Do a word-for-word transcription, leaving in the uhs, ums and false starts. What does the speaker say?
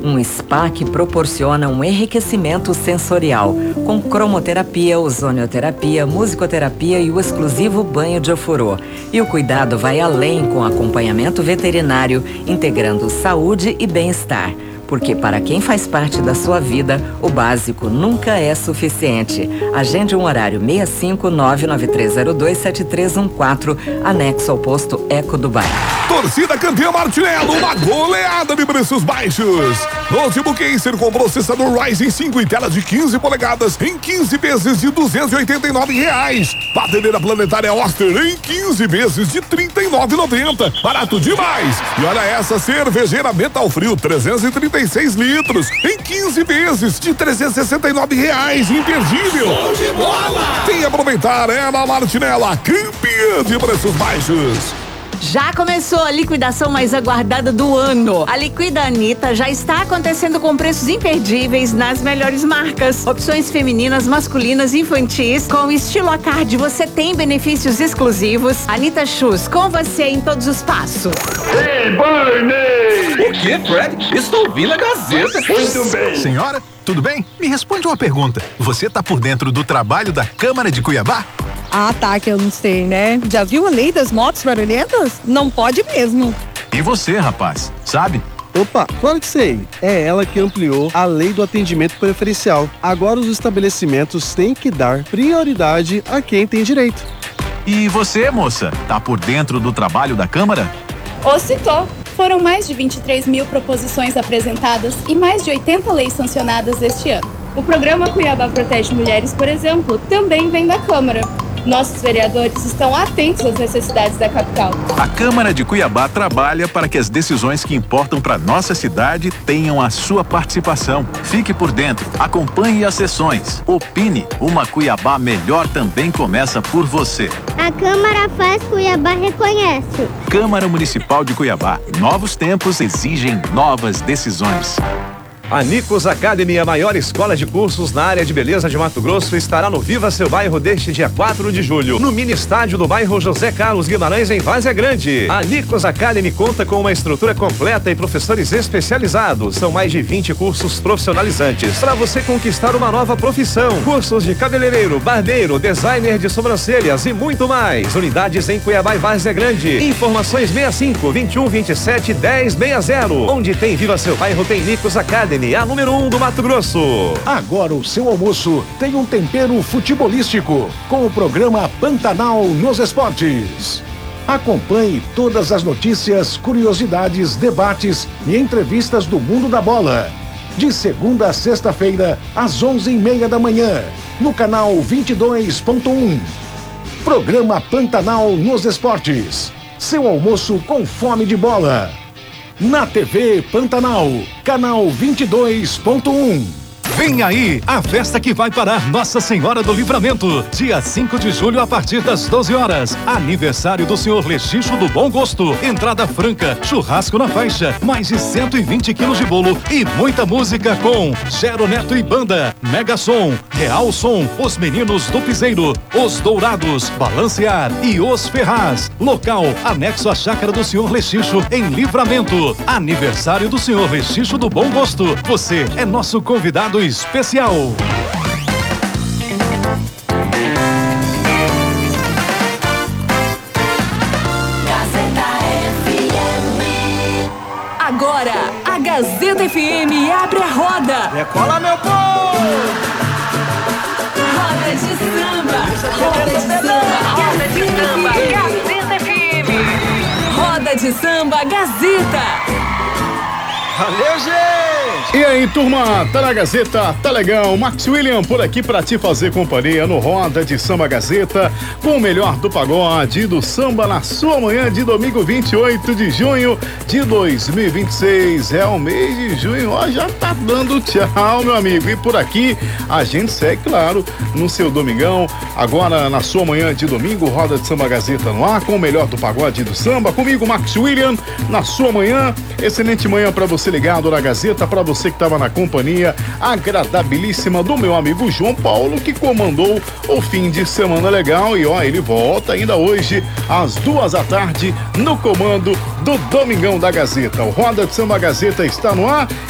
Um spa que proporciona um enriquecimento sensorial, com cromoterapia, ozonioterapia, musicoterapia e o exclusivo banho de ofurô. E o cuidado vai além com acompanhamento veterinário, integrando saúde e bem-estar. Porque para quem faz parte da sua vida, o básico nunca é suficiente. Agende um horário seis cinco nove nove três zero dois sete três um quatro, anexo ao posto Eco do Bairro. Torcida campeã Martinello, uma goleada de preços baixos. Notebook Acer com processador Ryzen cinco e tela de quinze polegadas em quinze vezes de duzentos e oitenta e nove reais. Batedeira planetária Oster em quinze vezes de trinta e nove reais e noventa centavos. Barato demais. E olha essa cervejeira Metal Frio trezentos e trinta e seis litros em quinze vezes de trezentos e sessenta e nove reais. Imperdível. Show de bola. Tem que aproveitar, é na Martinello, campeã de preços baixos. Já começou a liquidação mais aguardada do ano. A Liquida Anitta já está acontecendo com preços imperdíveis nas melhores marcas. Opções femininas, masculinas e infantis. Com estilo à card, você tem benefícios exclusivos. Anitta Shoes, com você em todos os passos. Ei, Barney! O que, Fred? Estou ouvindo a Gazeta. Muito bem. Senhora, tudo bem? Me responde uma pergunta. Você tá por dentro do trabalho da Câmara de Cuiabá? Ah, tá, que eu não sei, né? Já viu a lei das motos barulhentas? Não pode mesmo. E você, rapaz, sabe? Opa, claro que sei. É ela que ampliou a lei do atendimento preferencial. Agora os estabelecimentos têm que dar prioridade a quem tem direito. E você, moça, tá por dentro do trabalho da Câmara? Ô, citou. Foram mais de vinte e três mil proposições apresentadas e mais de oitenta leis sancionadas este ano. O programa Cuiabá Protege Mulheres, por exemplo, também vem da Câmara. Nossos vereadores estão atentos às necessidades da capital. A Câmara de Cuiabá trabalha para que as decisões que importam para nossa cidade tenham a sua participação. Fique por dentro, acompanhe as sessões, opine. Uma Cuiabá melhor também começa por você. A Câmara faz, Cuiabá reconhece. Câmara Municipal de Cuiabá. Novos tempos exigem novas decisões. A Nicos Academy, a maior escola de cursos na área de beleza de Mato Grosso, estará no Viva Seu Bairro deste dia quatro de julho, no mini estádio do bairro José Carlos Guimarães, em Várzea Grande. A Nicos Academy conta com uma estrutura completa e professores especializados. São mais de vinte cursos profissionalizantes para você conquistar uma nova profissão. Cursos de cabeleireiro, barbeiro, designer de sobrancelhas e muito mais. Unidades em Cuiabá e Várzea Grande. Informações seis cinco, vinte e um, vinte e sete, dez, sessenta. Onde tem Viva Seu Bairro, tem Nicos Academy. A número um do Mato Grosso. Agora o seu almoço tem um tempero futebolístico com o programa Pantanal nos Esportes. Acompanhe todas as notícias, curiosidades, debates e entrevistas do mundo da bola. De segunda a sexta-feira, às onze e meia da manhã, no canal vinte e dois ponto um. Programa Pantanal nos Esportes. Seu almoço com fome de bola. Na T V Pantanal, canal vinte e dois ponto um. Vem aí a festa que vai parar Nossa Senhora do Livramento. Dia cinco de julho, a partir das doze horas. Aniversário do senhor Lexixo do Bom Gosto. Entrada franca, churrasco na faixa, mais de cento e vinte quilos de bolo e muita música com Gero Neto e Banda, Mega Som, Real Som, Os Meninos do Piseiro, Os Dourados, Balancear e Os Ferraz. Local, anexo à chácara do senhor Lexixo, em Livramento. Aniversário do senhor Lexixo do Bom Gosto. Você é nosso convidado especial. Gazeta F M. Agora, a Gazeta F M abre a roda. Recola, meu povo! Roda de samba. Roda de samba. Roda de samba. Gazeta F M. Roda de samba Gazeta. Valeu, gente! E aí, turma, tá na Gazeta, tá legal? Max William por aqui pra te fazer companhia no Roda de Samba Gazeta, com o melhor do pagode e do samba na sua manhã de domingo vinte e oito de junho de dois mil e vinte e seis. É o mês de junho, ó, já tá dando tchau, meu amigo. E por aqui a gente segue, claro, no seu domingão, agora na sua manhã de domingo, Roda de Samba Gazeta no ar, com o melhor do pagode e do samba, comigo, Max William, na sua manhã. Excelente manhã pra você ligado na Gazeta, pra você que estava na companhia agradabilíssima do meu amigo João Paulo, que comandou o fim de semana legal. E ó, ele volta ainda hoje às duas da tarde no comando do Domingão da Gazeta. O Roda de Samba Gazeta está no ar